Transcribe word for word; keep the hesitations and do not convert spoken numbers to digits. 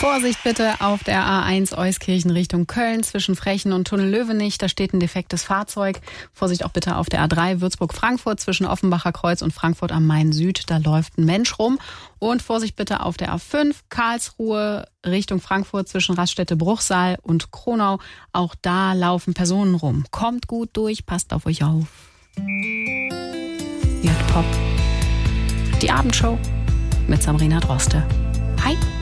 Vorsicht bitte auf der A eins Euskirchen Richtung Köln zwischen Frechen und Tunnel Löwenich. Da steht ein defektes Fahrzeug. Vorsicht auch bitte auf der A drei Würzburg-Frankfurt zwischen Offenbacher Kreuz und Frankfurt am Main Süd. Da läuft ein Mensch rum. Und Vorsicht bitte auf der A fünf Karlsruhe Richtung Frankfurt zwischen Raststätte-Bruchsal und Kronau. Auch da laufen Personen rum. Kommt gut durch, passt auf euch auf. J-Pop. Die Abendshow mit Sabrina Droste. Hi.